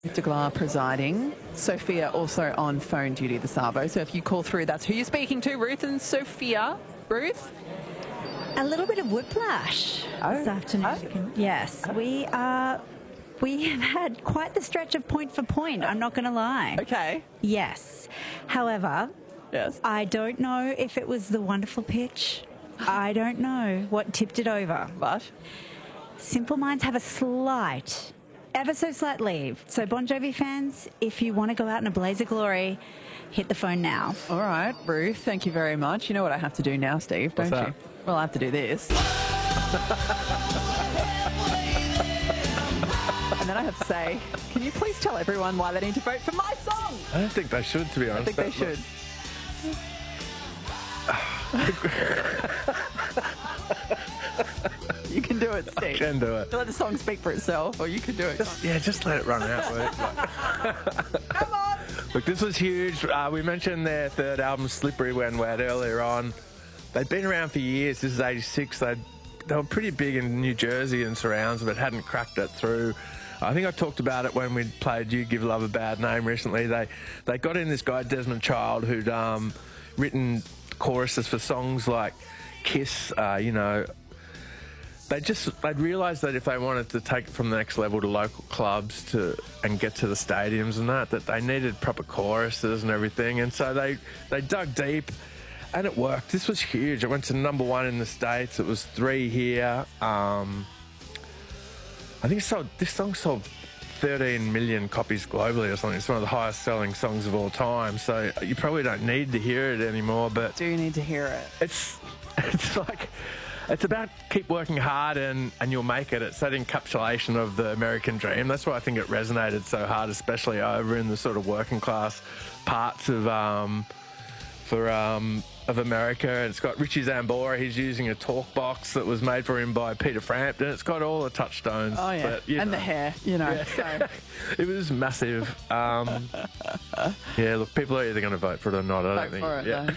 Deglar presiding. Sophia also on phone duty, the Savo. So if you call through, that's who you're speaking to, Ruth and Sophia. Ruth? A little bit of whiplash this afternoon. Yes, we have had quite the stretch of point for point, I'm not going to lie. Okay. Yes. However, yes, I don't know if it was the wonderful pitch. I don't know what tipped it over. But? Simple Minds have a slight, ever so slight lead. So Bon Jovi fans, if you want to go out in a blaze of glory, hit the phone now. All right, Ruth, thank you very much. You know what I have to do now, Steve, don't you? Well, I have to do this. And then I have to say, can you please tell everyone why they need to vote for my song? I don't think they should, to be honest. I think they should. You can do it, Steve. I can do it. Let the song speak for itself, or you can do it. Just let it run out. Come on! Look, this was huge. We mentioned their third album, Slippery When Wet, earlier on. They'd been around for years. This is 86. They were pretty big in New Jersey and surrounds, but hadn't cracked it through. I think I talked about it when we played You Give Love a Bad Name recently. They got in this guy, Desmond Child, who'd written choruses for songs like Kiss, They'd realised that if they wanted to take it from the next level to local clubs and get to the stadiums and that they needed proper choruses and everything. And so they dug deep, and it worked. This was huge. It went to #1 in the States. It was 3 here. I think this song sold 13 million copies globally or something. It's one of the highest selling songs of all time. So you probably don't need to hear it anymore. But do you need to hear it? It's like... It's about keep working hard and you'll make it. It's that encapsulation of the American dream. That's why I think it resonated so hard, especially over in the sort of working class parts of America. And it's got Richie Zambora. He's using a talk box that was made for him by Peter Frampton. It's got all the touchstones. Oh, yeah. But, and the hair, Yeah. So. It was massive. Yeah, look, people are either going to vote for it or not. I don't think. For it,